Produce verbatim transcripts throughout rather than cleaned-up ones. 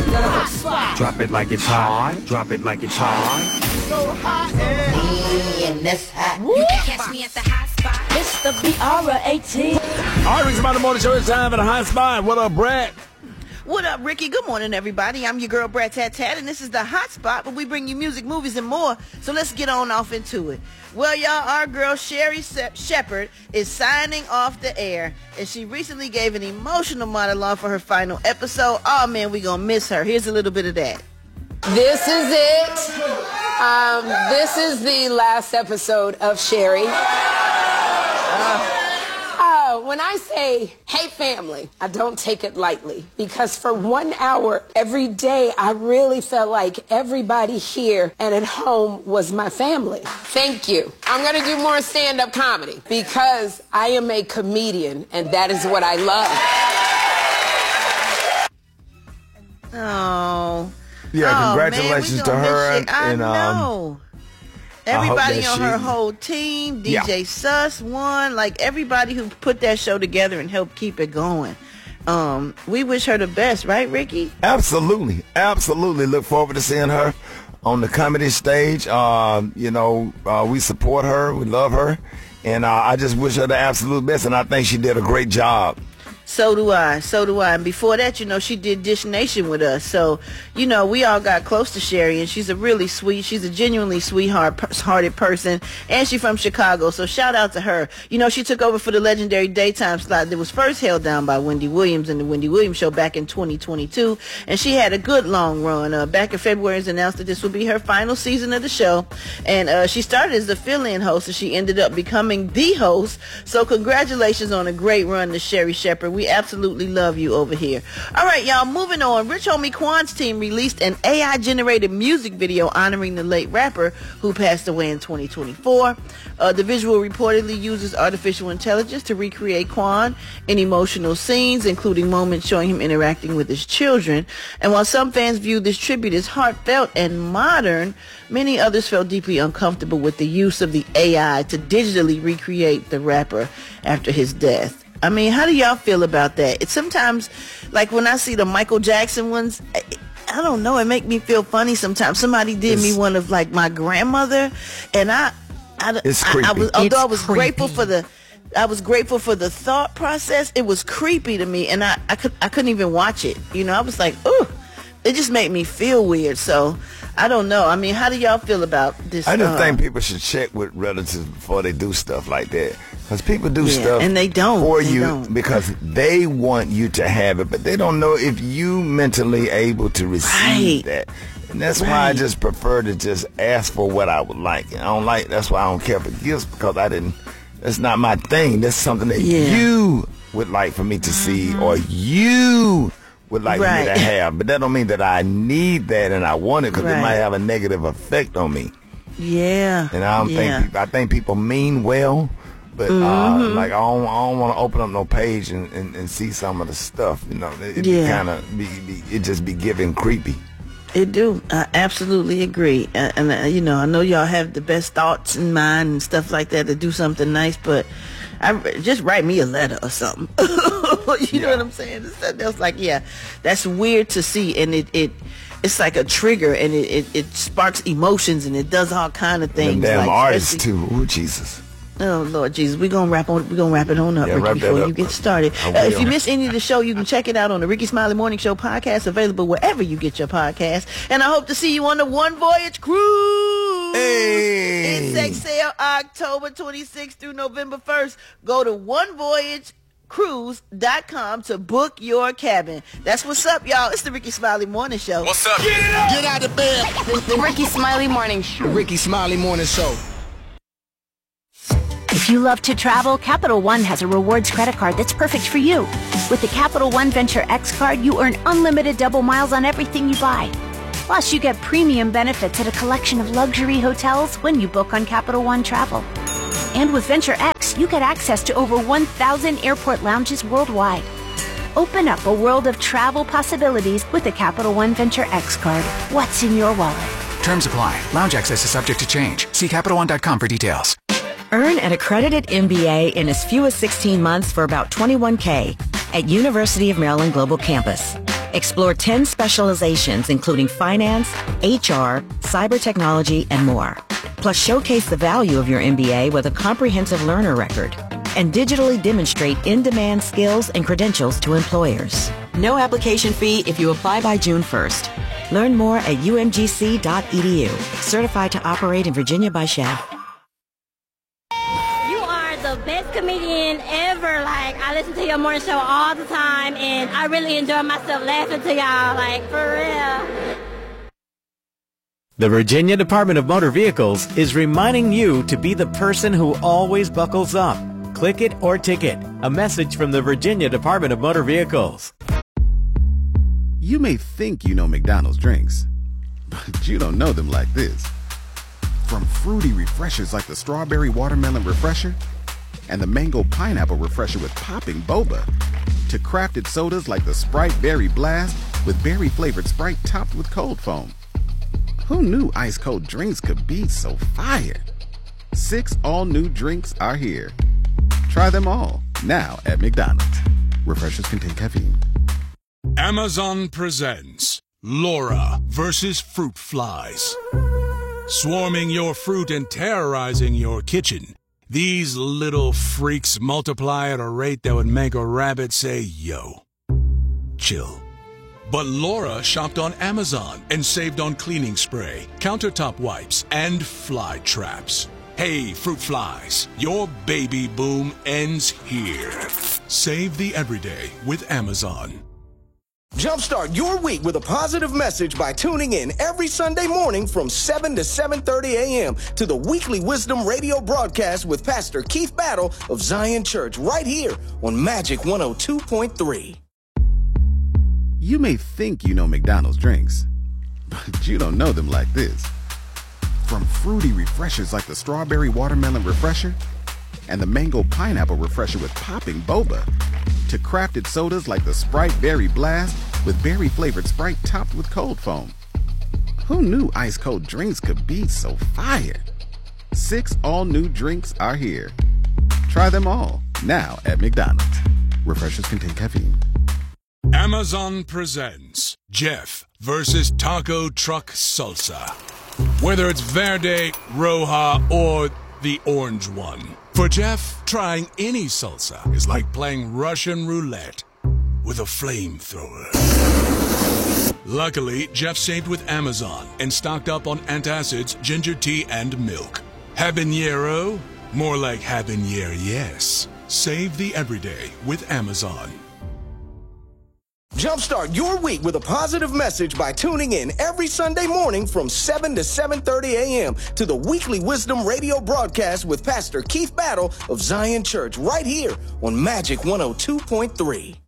Hot Spot. Drop it like it's hot. Drop it like it's hot. So hot and this hot. You can catch me at the Hot Spot. It's the B R A T. All right, Rick's Smiley Morning Show. It's time for the Hot Spot. What up, Brad? What up, Ricky? Good morning, everybody. I'm your girl, Brad Tat Tat, and this is the Hot Spot, where we bring you music, movies, and more. So let's get on off into it. Well, y'all, our girl, Sherri Shepherd, is signing off the air, and she recently gave an emotional monologue for her final episode. Oh, man, we gonna miss her. Here's a little bit of that. This is it. Um, this is the last episode of Sherri. Uh, Uh, when I say, hey family, I don't take it lightly, because for one hour every day, I really felt like everybody here and at home was my family. Thank you. I'm going to do more stand-up comedy because I am a comedian, and that is what I love. Oh. Yeah, oh, congratulations man, to her. And, I and, um, know. Everybody on she... her whole team, D J yeah. Sus won, like everybody who put that show together and helped keep it going. Um, we wish her the best, right, Ricky? Absolutely, absolutely. Look forward to seeing her on the comedy stage. Um, you know, uh, we support her, we love her, and uh, I just wish her the absolute best. And I think she did a great job. So do I. So do I. And before that, you know, she did Dish Nation with us. So, you know, we all got close to Sherri, and she's a really sweet, she's a genuinely sweetheart-hearted person, and she's from Chicago. So shout out to her. You know, she took over for the legendary daytime slot that was first held down by Wendy Williams in the Wendy Williams Show back in twenty twenty-two, and she had a good long run. Uh, back in February, it was announced that this would be her final season of the show, and uh, she started as the fill-in host, and she ended up becoming the host. So congratulations on a great run to Sherri Shepherd. We absolutely love you over here. All right, y'all, moving on. Rich Homie Quan's team released an A I-generated music video honoring the late rapper who passed away in twenty twenty-four. Uh, the visual reportedly uses artificial intelligence to recreate Quan in emotional scenes, including moments showing him interacting with his children. And while some fans view this tribute as heartfelt and modern, many others felt deeply uncomfortable with the use of the A I to digitally recreate the rapper after his death. I mean, how do y'all feel about that? It's sometimes, like when I see the Michael Jackson ones, I, I don't know, it make me feel funny sometimes. Somebody did it's, me one of like my grandmother, and I, I, it's I, creepy. I was, although it's I was creepy. grateful for the, I was grateful for the thought process. It was creepy to me, and I, I could, I couldn't even watch it. You know, I was like, ooh, it just made me feel weird. So I don't know. I mean, how do y'all feel about this? I just uh, think people should check with relatives before they do stuff like that. Because people do yeah, stuff and they don't, for they you don't. because they want you to have it, but they don't know if you mentally able to receive Right. that. And that's Right. why I just prefer to just ask for what I would like. And I don't like, that's why I don't care for gifts, because I didn't, that's not my thing. That's something that Yeah. you would like for me to see, or you would like for me to Right. have. But that don't mean that I need that and I want it, because Right. it might have a negative effect on me. Yeah. And I don't yeah. think, I think people mean well. But Mm-hmm. uh, like I don't, I don't want to open up no page and, and, and see some of the stuff. You know, it, it Yeah. kind of be, be it just be giving creepy. It do. I absolutely agree. Uh, and, uh, you know, I know y'all have the best thoughts in mind and stuff like that to do something nice, but I, just write me a letter or something. you Yeah. know what I'm saying? It's something else like, yeah, that's weird to see, and it, it it's like a trigger, and it, it, it sparks emotions, and it does all kind of things. And damn like, artists especially- too. Ooh, Jesus. Oh Lord Jesus, we're gonna wrap on. We're gonna wrap it on up, Yeah, Ricky, wrap that before up. you get started. I Uh, if will. you miss any of the show, you can check it out on the Ricky Smiley Morning Show podcast, available wherever you get your podcast. And I hope to see you on the One Voyage Cruise. Hey. It's sex sale October twenty-sixth through November first. Go to one voyage cruise dot com to book your cabin. That's what's up, y'all. It's the Ricky Smiley Morning Show. What's up? Get it up. Get out of bed. The Ricky Smiley Morning Show. The Ricky Smiley Morning Show. If you love to travel, Capital One has a rewards credit card that's perfect for you. With the Capital One Venture X card, you earn unlimited double miles on everything you buy. Plus, you get premium benefits at a collection of luxury hotels when you book on Capital One Travel. And with Venture X, you get access to over one thousand airport lounges worldwide. Open up a world of travel possibilities with the Capital One Venture X card. What's in your wallet? Terms apply. Lounge access is subject to change. See Capital One dot com for details. Earn an accredited M B A in as few as sixteen months for about twenty-one thousand dollars at University of Maryland Global Campus. Explore ten specializations including finance, H R, cyber technology, and more. Plus, showcase the value of your M B A with a comprehensive learner record and digitally demonstrate in-demand skills and credentials to employers. No application fee if you apply by June first. Learn more at u m g c dot e d u. Certified to operate in Virginia by S H A. You are the best comedian ever. Like, I listen to your morning show all the time, and I really enjoy myself laughing to y'all, like, for real. The Virginia Department of Motor Vehicles is reminding you to be the person who always buckles up. Click it or ticket. A message from the Virginia Department of Motor Vehicles. You may think you know McDonald's drinks, but you don't know them like this. From fruity refreshers like the Strawberry Watermelon Refresher and the Mango Pineapple Refresher with popping boba, to crafted sodas like the Sprite Berry Blast with berry-flavored Sprite topped with cold foam. Who knew ice-cold drinks could be so fire? Six all-new drinks are here. Try them all, now at McDonald's. Refreshers contain caffeine. Amazon presents Laura versus Fruit Flies. Swarming your fruit and terrorizing your kitchen, these little freaks multiply at a rate that would make a rabbit say, yo. Chill. But Laura shopped on Amazon and saved on cleaning spray, countertop wipes, and fly traps. Hey, fruit flies, your baby boom ends here. Save the everyday with Amazon. Jumpstart your week with a positive message by tuning in every Sunday morning from seven to seven thirty a.m. to the weekly Wisdom Radio broadcast with Pastor Keith Battle of Zion Church right here on Magic one oh two point three. You may think you know McDonald's drinks, but you don't know them like this. From fruity refreshers like the Strawberry Watermelon Refresher and the Mango Pineapple Refresher with popping boba, to crafted sodas like the Sprite Berry Blast with berry-flavored Sprite topped with cold foam. Who knew ice-cold drinks could be so fire? Six all-new drinks are here. Try them all, now at McDonald's. Refreshers contain caffeine. Amazon presents Jeff versus Taco Truck Salsa. Whether it's Verde, Roja, or the orange one. For Jeff, trying any salsa is like playing Russian roulette with a flamethrower. Luckily, Jeff saved with Amazon and stocked up on antacids, ginger tea, and milk. Habanero? More like habanero, yes. Save the everyday with Amazon. Jumpstart your week with a positive message by tuning in every Sunday morning from seven to seven thirty a.m. to the weekly Wisdom Radio broadcast with Pastor Keith Battle of Zion Church right here on Magic one oh two point three.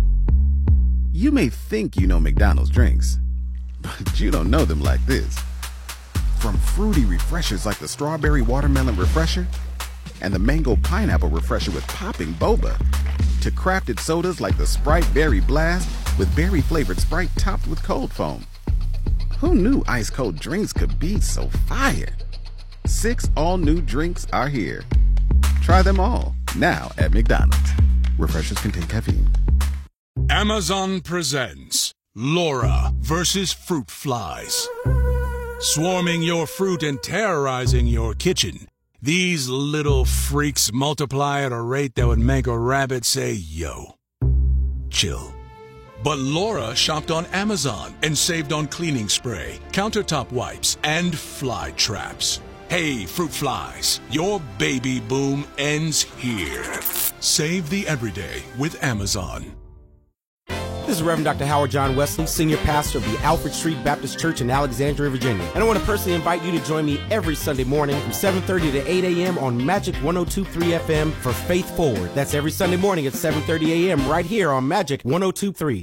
You may think you know McDonald's drinks, but you don't know them like this. From fruity refreshers like the Strawberry Watermelon Refresher and the Mango Pineapple Refresher with popping boba, to crafted sodas like the Sprite Berry Blast with berry-flavored Sprite topped with cold foam. Who knew ice-cold drinks could be so fire? Six all-new drinks are here. Try them all, now at McDonald's. Refreshers contain caffeine. Amazon presents Laura versus Fruit Flies. Swarming your fruit and terrorizing your kitchen, these little freaks multiply at a rate that would make a rabbit say, yo. Chill. But Laura shopped on Amazon and saved on cleaning spray, countertop wipes, and fly traps. Hey, fruit flies, your baby boom ends here. Save the everyday with Amazon. This is Reverend Doctor Howard John Wesley, Senior Pastor of the Alfred Street Baptist Church in Alexandria, Virginia. And I want to personally invite you to join me every Sunday morning from seven thirty to eight a.m. on Magic one oh two point three F M for Faith Forward. That's every Sunday morning at seven thirty a.m. right here on Magic one oh two point three.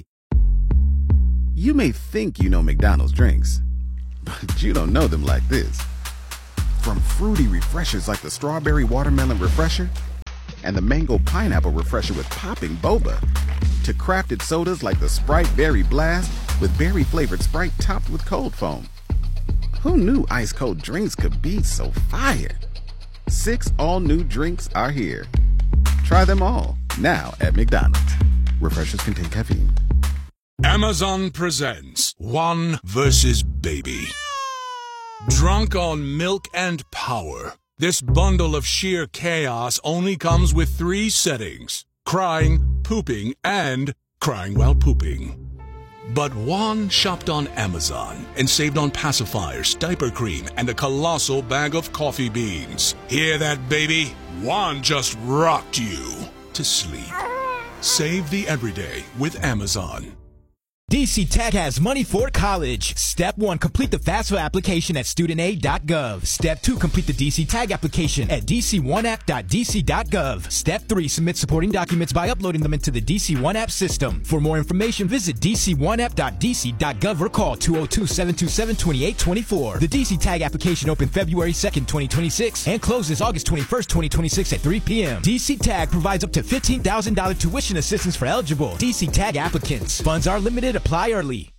You may think you know McDonald's drinks, but you don't know them like this. From fruity refreshers like the Strawberry Watermelon Refresher and the Mango Pineapple Refresher with popping boba, to crafted sodas like the Sprite Berry Blast with berry-flavored Sprite topped with cold foam. Who knew ice-cold drinks could be so fire? Six all-new drinks are here. Try them all, now at McDonald's. Refreshers contain caffeine. Amazon presents Juan versus Baby. Drunk on milk and power, this bundle of sheer chaos only comes with three settings: crying, pooping, and crying while pooping. But Juan shopped on Amazon and saved on pacifiers, diaper cream, and a colossal bag of coffee beans. Hear that, baby? Juan just rocked you to sleep. Save the everyday with Amazon. D C Tag has money for college. Step one, complete the FAFSA application at student aid dot gov. Step two, complete the D C Tag application at d c one app dot d c dot gov. Step three, submit supporting documents by uploading them into the D C one App system. For more information, visit d c one app dot d c dot gov or call two oh two, seven two seven, two eight two four. The D C Tag application opened February second, twenty twenty-six and closes August twenty-first, twenty twenty-six at three p.m. D C Tag provides up to fifteen thousand dollars tuition assistance for eligible D C Tag applicants. Funds are limited. Apply early.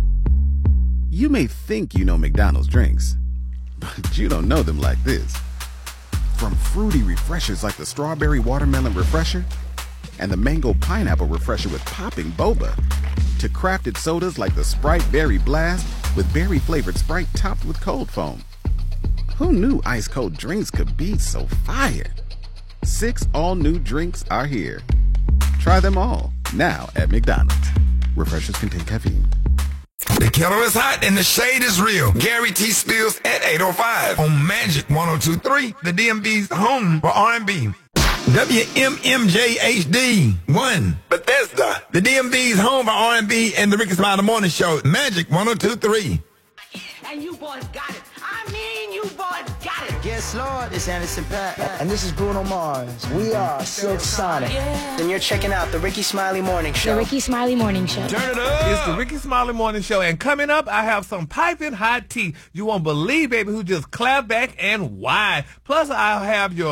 You may think you know McDonald's drinks, but you don't know them like this. From fruity refreshers like the strawberry watermelon refresher and the mango pineapple refresher with popping boba, to crafted sodas like the Sprite Berry Blast with berry flavored Sprite topped with cold foam. Who knew ice cold drinks could be so fire? Six all new drinks are here. Try them all now at McDonald's. Refreshers contain caffeine. The killer is hot and the shade is real. Gary T. Spills at eight oh five on Magic one oh two point three, the D M V's home for R and B. W M M J H D one, Bethesda, the D M V's home for R and B and the Ricky Smiley Morning Show, Magic one oh two point three. And you boys got it. I mean, you boys got it. Yes, Lord. It's Anderson .Paak. And this is Bruno Mars. We are Silk Sonic. Yeah. And you're checking out the Ricky Smiley Morning Show. The Ricky Smiley Morning Show. Turn it up. It's the Ricky Smiley Morning Show. And coming up, I have some piping hot tea. You won't believe, baby, who just clapped back and why. Plus, I'll have your